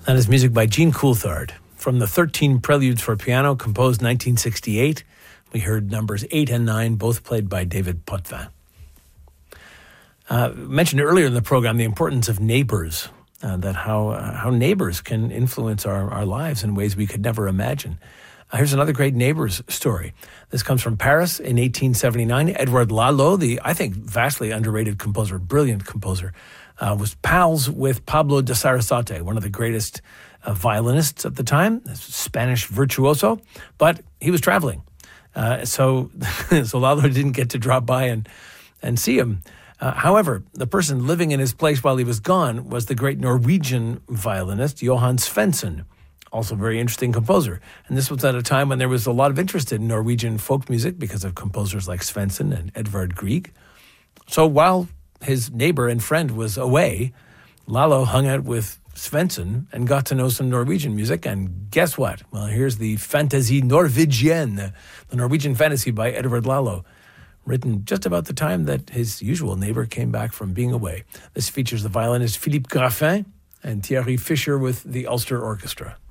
That is music by Jean Coulthard from the 13 Preludes for Piano, composed 1968. We heard numbers 8 and 9, both played by David Potvin. Mentioned earlier in the program the importance of neighbors, that how neighbors can influence our lives in ways we could never imagine. Here's another great neighbors story. This comes from Paris in 1879. Edouard Lalo, the, I think, vastly underrated composer, brilliant composer, was pals with Pablo de Sarasate, one of the greatest violinists at the time, Spanish virtuoso, but he was traveling. So Lalo didn't get to drop by and see him. However, the person living in his place while he was gone was the great Norwegian violinist Johan Svensson, also a very interesting composer. And this was at a time when there was a lot of interest in Norwegian folk music because of composers like Svensson and Edvard Grieg. So while his neighbor and friend was away, Lalo hung out with Svensson and got to know some Norwegian music. And guess what? Well, here's the Fantasie Norvégienne, the Norwegian fantasy by Edouard Lalo, written just about the time that his usual neighbor came back from being away. This features the violinist Philippe Graffin and Thierry Fischer with the Ulster Orchestra.